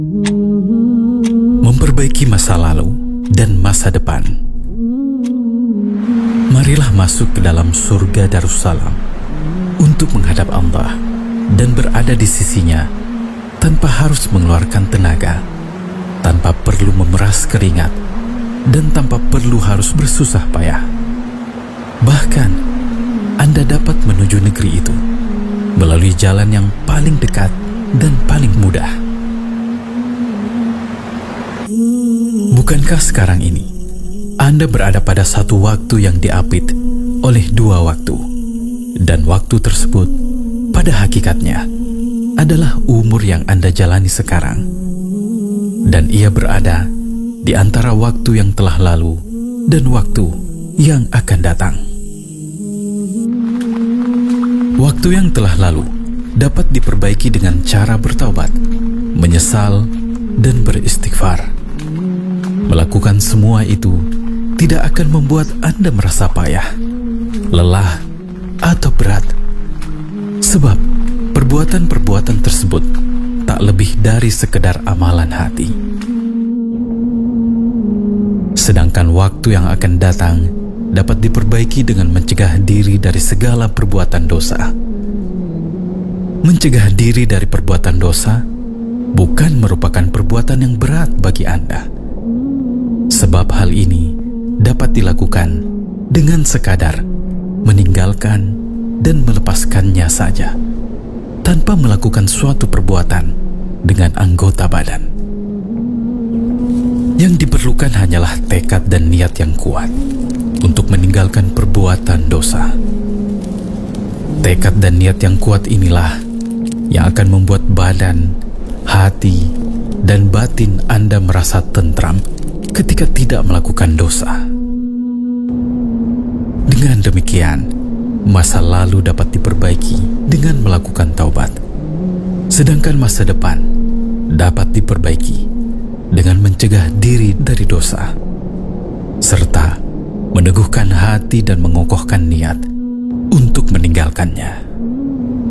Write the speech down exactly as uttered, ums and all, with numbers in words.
Memperbaiki masa lalu dan masa depan. Marilah masuk ke dalam surga Darussalam untuk menghadap Allah dan berada di sisinya tanpa harus mengeluarkan tenaga, tanpa perlu memeras keringat, dan tanpa perlu harus bersusah payah. Bahkan, Anda dapat menuju negeri itu melalui jalan yang paling dekat dan paling mudah. Bukankah sekarang ini Anda berada pada satu waktu yang diapit oleh dua waktu, dan waktu tersebut pada hakikatnya adalah umur yang Anda jalani sekarang, dan ia berada di antara waktu yang telah lalu dan waktu yang akan datang. Waktu yang telah lalu dapat diperbaiki dengan cara bertaubat, menyesal, dan beristighfar. Melakukan semua itu tidak akan membuat Anda merasa payah, lelah, atau berat. Sebab perbuatan-perbuatan tersebut tak lebih dari sekedar amalan hati. Sedangkan waktu yang akan datang dapat diperbaiki dengan mencegah diri dari segala perbuatan dosa. Mencegah diri dari perbuatan dosa bukan merupakan perbuatan yang berat bagi Anda. Sebab hal ini dapat dilakukan dengan sekadar meninggalkan dan melepaskannya saja, tanpa melakukan suatu perbuatan dengan anggota badan. Yang diperlukan hanyalah tekad dan niat yang kuat untuk meninggalkan perbuatan dosa. Tekad dan niat yang kuat inilah yang akan membuat badan, hati, dan batin Anda merasa tentram ketika tidak melakukan dosa. Dengan demikian, masa lalu dapat diperbaiki dengan melakukan taubat, sedangkan masa depan dapat diperbaiki dengan mencegah diri dari dosa, serta meneguhkan hati dan mengokohkan niat untuk meninggalkannya.